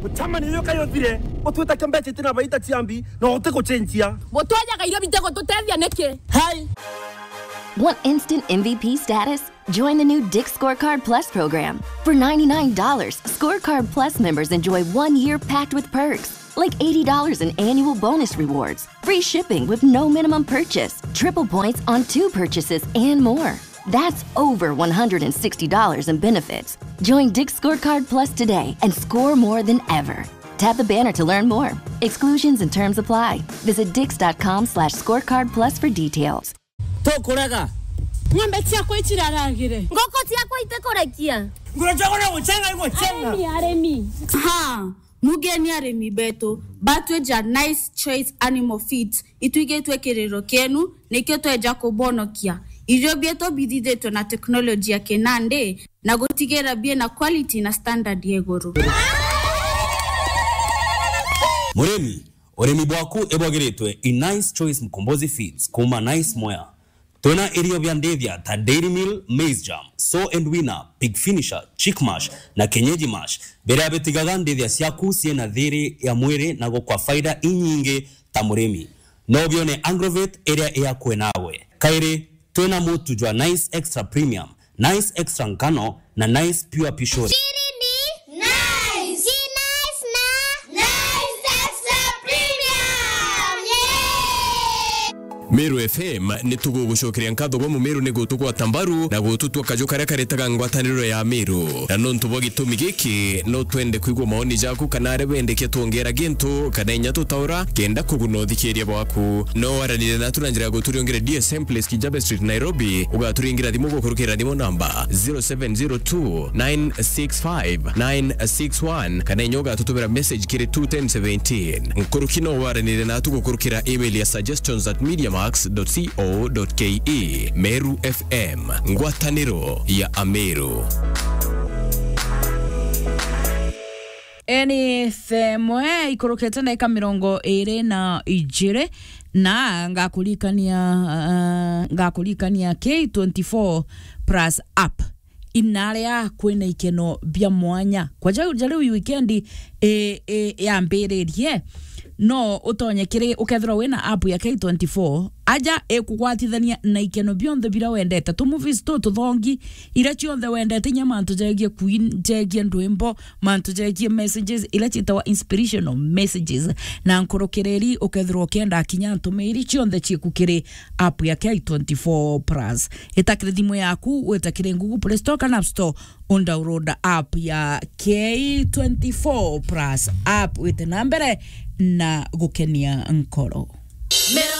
Chama ni yoka yothire. Otweta kembeche tina baita chiambi no oteko chenjia. Botwaja gaira bitego tutethia neke. Hi. Want instant MVP status? Join the new Dick's Scorecard Plus program. For $99, Scorecard Plus members enjoy 1 year packed with perks, like $80 in annual bonus rewards, free shipping with no minimum purchase, triple points on 2 purchases, and more. That's over $160 in benefits. Join Dick's Scorecard Plus today and score more than ever. Tap the banner to learn more. Exclusions and terms apply. Visit dix.com/scorecardplus for details. Tokoraga. Ngombe tiako itiraragire. Ngoko tiako itekorekia. Ngurajagora uchanga iko chenga. Aremi. Ha, mugeni aremi beto. Batweja Nice Choice Animal Feeds. Ituigetwe kerero kenu, neketo eja kubonokia. Ijo bieto bidideto na teknolojia kenande, na gotigera bie na quality na standard yegoro. Muremi, oremi bwaku ebogeretwe in Nice Choice Mkombozi Feeds, kuma Nice Moya. Tuna area vyandevya ta Dairy Mill, Maize Jam, So and Winner, Pig Finisher, Chick Mash na Kenyeji Mash. Bera betigagandevya siaku siena dhere ya mwere na go kwa faida inyinge ta Muremi. Nobione Angrovet area ea kwenawe. Kaire, tuna mutu jwa Nice Extra Premium, Nice Extra Ngano na Nice Pure Pishori. Meru FM nitugo gushokeria nkatho mu Meru nego tukwa tambaru na gututwa kajo kare karetaga ngwataniro ya Meru na non tubogi tumigiki no twende kwigwa maoni jaku kanare wendeke tuongera gintu kana inya tutaura kenda kugunothikieria bwaku no waranire na turangira guturiongere DSM Place Kijabe Street Nairobi ugaturingira thimo gukurukira thimo namba 0702965961 kana inyoga tutubera message kire 21017 nkurukino waranire na tugukurukira email ya suggestions@mediamax.co.ke. Meru FM, ngwataniro ya Ameru. Femwe ikorokete na ikamirongo ere na ijire na ngakulikania K24 plus app inaria kwena ikeno bia mwanya kwa jale weekend ya mbererie no utonye kire ukethira wena app ya K24 aja ekugwatithania na ikeno bionthe bira wendete tu movies tu thongi ira chionthe wendete nyamantu jegie queen jegie ndwimbo mantu jegie messages ila chitawa inspirational messages na nkorokireri ukethira kenda kinya ntumiri chionthe chikukire app ya K24 plus itakire thimu yaku wetakire Google Play Store kana App Store download app ya K24 plus app with nambere na gukenia nkoro.